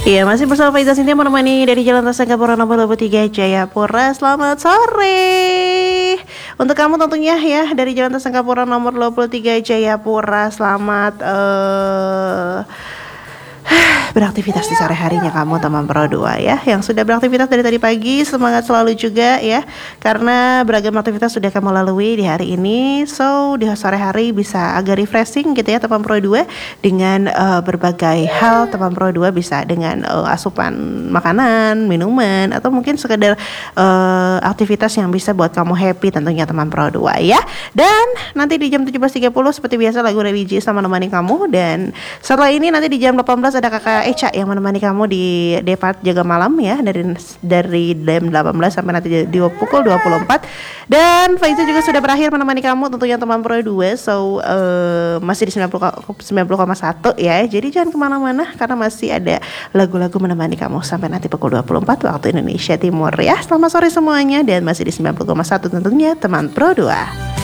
Iya, masih bersama Faiza Sintia menemani dari Jalan Rasa Gapura nomor 23 Jayapura. Selamat sore untuk kamu tentunya ya, dari Jalan Rasa Gapura nomor 23 Jayapura. Selamat beraktivitas di sore harinya kamu teman Pro 2 ya, yang sudah beraktivitas dari tadi pagi. Semangat selalu juga ya, karena beragam aktivitas sudah kamu lalui di hari ini. So di sore hari bisa agak refreshing gitu ya teman Pro 2, dengan berbagai hal. Teman Pro 2 bisa dengan asupan makanan, minuman, atau mungkin sekedar aktivitas yang bisa buat kamu happy tentunya teman Pro 2 ya. Dan nanti di jam 17.30 seperti biasa lagu religi sama menemani kamu. Dan setelah ini nanti di jam 18 ada kakak Eca yang menemani kamu di Depart Jaga Malam ya, dari jam 18 sampai nanti di pukul 24. Dan Faiza juga sudah berakhir menemani kamu tentunya teman Pro 2. So masih di 90,1 ya. Jadi jangan kemana-mana karena masih ada lagu-lagu menemani kamu sampai nanti pukul 24 waktu Indonesia Timur ya. Selamat sore semuanya, dan masih di 90,1 tentunya teman Pro 2.